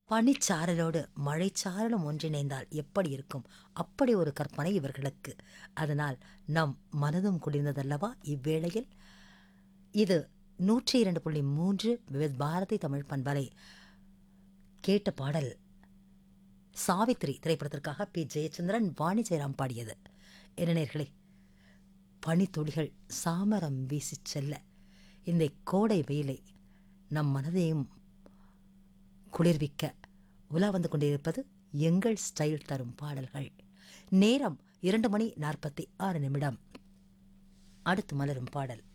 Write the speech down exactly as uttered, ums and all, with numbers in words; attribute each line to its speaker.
Speaker 1: பனிச்சாரலோடு மழைச்சாரலும் ஒன்றிணைந்தால் எப்படி இருக்கும்? அப்படி ஒரு கற்பனை இவர்களுக்கு. அதனால் நம் மனதும் குளிர்ந்ததல்லவா இவ்வேளையில்? இது நூற்றி இரண்டு புள்ளி மூன்று விவித் பாரதி தமிழ் பண்பலை. கேட்ட பாடல் சாவித்திரி திரைப்படத்திற்காக பி ஜெயச்சந்திரன், வாணி ஜெயராம் பாடியது. என்ன நேயர்களே, பனித்துளிகள் சாமரம் வீசி செல்ல இந்த கோடை வெயிலை நம் மனதையும் குளிர்விக்க உலா வந்து கொண்டிருப்பது எங்கள் ஸ்டைல் தரும் பாடல்கள். நேரம் இரண்டு மணி நாற்பத்தி ஆறு நிமிடம். அடுத்து மலரும் பாடல்